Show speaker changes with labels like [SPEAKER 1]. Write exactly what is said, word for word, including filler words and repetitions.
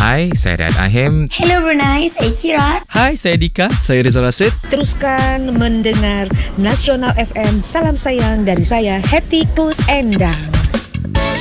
[SPEAKER 1] Hai, saya Riyad Ahim.
[SPEAKER 2] Hello Brunei, saya Kira.
[SPEAKER 3] Hai, saya Dika.
[SPEAKER 4] Saya Rizal Rasid.
[SPEAKER 5] Teruskan mendengar Nasional F M. Salam sayang dari saya, Hetty Kus Endang.